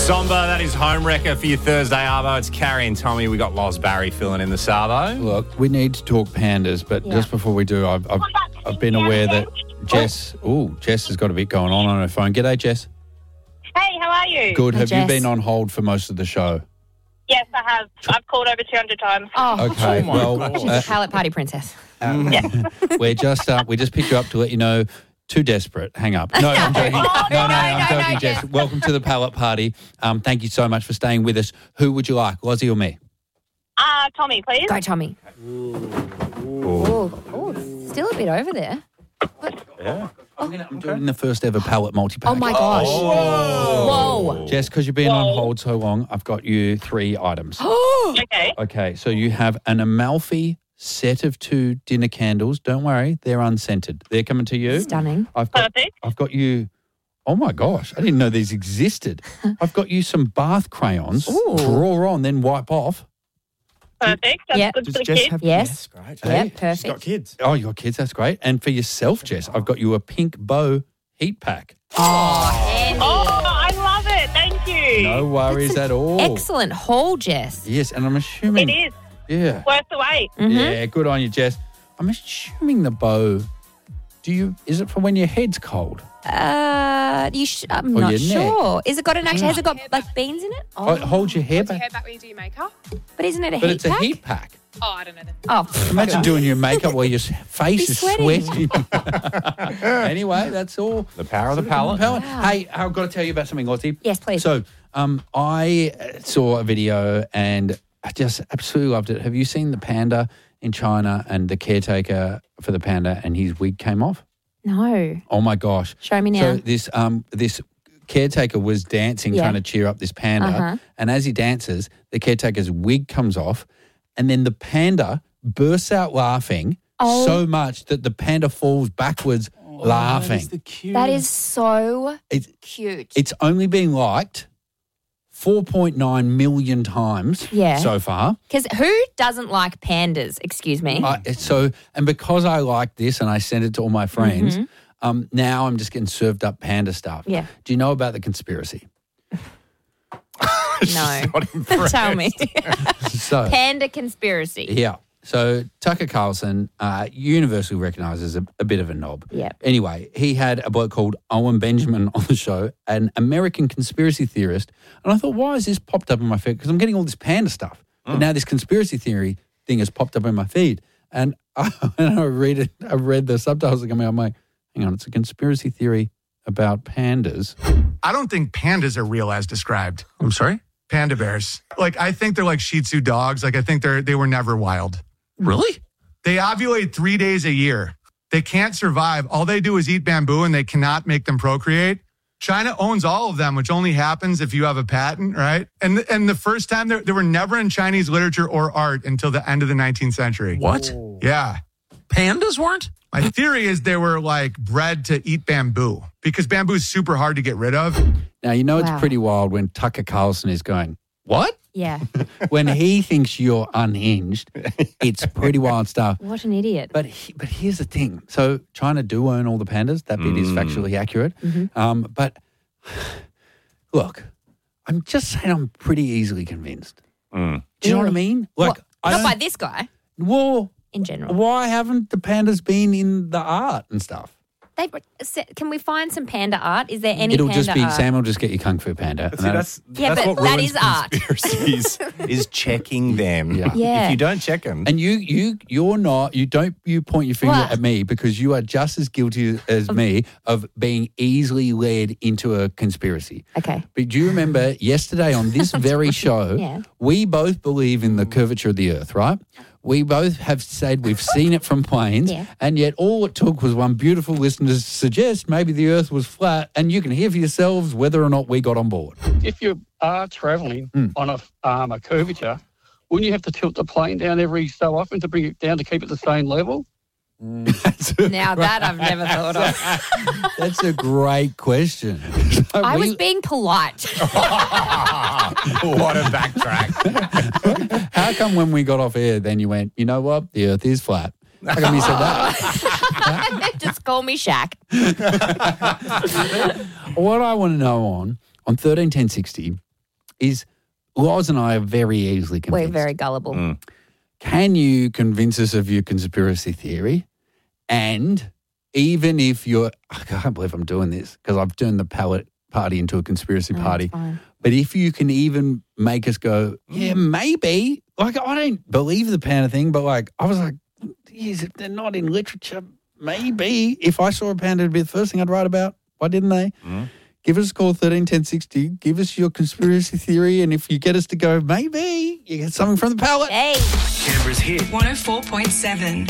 Somber, that is Home Wrecker for your Thursday Arvo. It's Carrie and Tommy. We got Loz Barry filling in the Savo. Look, we need to talk pandas, but just before we do, I've been aware that Jess has got a bit going on her phone. G'day, Jess. Hey, how are you? Good. Hi, Have you Jess. been on hold for most of the show? Yes, I have. I've called over 200 times. Oh, Okay. she's a pallet party princess. we just picked you up to let you know. Too desperate. Hang up. No, I'm joking. I'm joking, Jess. Welcome to the pallet party. Thank you so much for staying with us. Who would you like, Lozzie or me? Tommy, please. Go, Tommy. Ooh, still a bit over there. I'm doing the first ever pallet multi-pack. Oh, my gosh. Whoa. Jess, because you've been on hold so long, I've got you 3 items. Okay. Okay, so you have an Amalfi set of 2 dinner candles. Don't worry, they're unscented. They're coming to you. Stunning. Perfect. I've got you. Oh my gosh, I didn't know these existed. I've got you some bath crayons. Ooh. Draw on, then wipe off. Perfect. That's Yep. good for Does the Jess kids. have Yes. great. Yep, She's perfect. got kids. Oh, you got kids. That's great. And for yourself, Jess, I've got you a pink bow heat pack. Andy. Oh, I love it. Thank you. No worries at all. Excellent haul, Jess. Yes, and I'm assuming. It is. Yeah. Worth the wait. Yeah, good on you, Jess. I'm assuming the bow. Is it for when your head's cold? I'm Or not your sure. Is it got has it got like beans in it? Oh, hold your hair Hold your back. hair back when you do your makeup. But isn't it a But heat it's a pack? heat pack. Oh, I don't know. Oh, Imagine doing your makeup while your face Be is sweating. sweating. Anyway, that's all. The power of the pallet. Hey, I've got to tell you about something, Lottie. Yes, please. So, I saw a video and I just absolutely loved it. Have you seen the panda in China and the caretaker for the panda and his wig came off? no. Oh my gosh! Show me now. So this caretaker was dancing, Yeah. trying to cheer up this panda, Uh-huh. and as he dances, the caretaker's wig comes off, and then the panda bursts out laughing Oh. so much that the panda falls backwards laughing. That is so It's cute. it's only been liked 4.9 million times Yeah. so far. Because who doesn't like pandas? Excuse me. And because I like this and I sent it to all my friends, now I'm just getting served up panda stuff. Yeah. Do you know about the conspiracy? No. Not impressed. Tell me. So Panda conspiracy. yeah. So Tucker Carlson, universally recognised as a bit of a knob. Yep. Anyway, he had a bloke called Owen Benjamin on the show, an American conspiracy theorist. And I thought, why has this popped up in my feed? Because I'm getting all this panda stuff. But now this conspiracy theory thing has popped up in my feed. And when I read the subtitles that come out, I'm like, hang on, it's a conspiracy theory about pandas. I don't think pandas are real as described. I'm sorry? Panda bears. Like, I think they're like Shih Tzu dogs. Like, I think they were never wild. Really? They ovulate 3 days a year. They can't survive. All they do is eat bamboo and they cannot make them procreate. China owns all of them, which only happens if you have a patent, right? And the first time they were never in Chinese literature or art until the end of the 19th century. What? Yeah. Pandas weren't? My theory is they were like bred to eat bamboo because bamboo is super hard to get rid of. Now, you know it's Wow. pretty wild when Tucker Carlson is going, what? Yeah. When he thinks you're unhinged, it's pretty wild stuff. What an idiot. But here's the thing. So China do own all the pandas. That bit is factually accurate. But look, I'm just saying I'm pretty easily convinced. Do you know what I mean? Like, What? I Not don't- by this guy, well, in general. why haven't the pandas been in the art and stuff? Can we find some panda art? Is there any It'll panda just be, art? Sam will just get you Kung Fu Panda. and See, that'll- Yeah, that's but what that ruins is art. conspiracies, is checking them. Yeah. Yeah. If you don't check them, And you're not, you don't point your finger What? at me because you are just as guilty as me of being easily led into a conspiracy. Okay. But do you remember yesterday on this very show, Yeah. we both believe in the curvature of the earth, right? We both have said we've seen it from planes, Yeah. and yet all it took was one beautiful listener to suggest maybe the earth was flat, and you can hear for yourselves whether or not we got on board. If you are travelling on a curvature, wouldn't you have to tilt the plane down every so often to bring it down to keep it the same level? Now that I've never thought of. That's a great question. So I we- was being polite. what a backtrack. How come when we got off air, then you went, you know what, the earth is flat? How come you said that? Just call me Shaq. What I want to know on 131060, is Loz and I are very easily We're convinced. very gullible. Can you convince us of your conspiracy theory? And even if I can't believe I'm doing this because I've turned the pallet party into a conspiracy party. Fine. But if you can even make us go, yeah, maybe. Like, I don't believe the panda thing, but like, I was like, geez, if they're not in literature, maybe. If I saw a panda, it'd be the first thing I'd write about. Why didn't they? Give us a call, 13 10 60. Give us your conspiracy theory. And if you get us to go, maybe, you get something from the pallet. Hey. Canberra's hit. 104.7.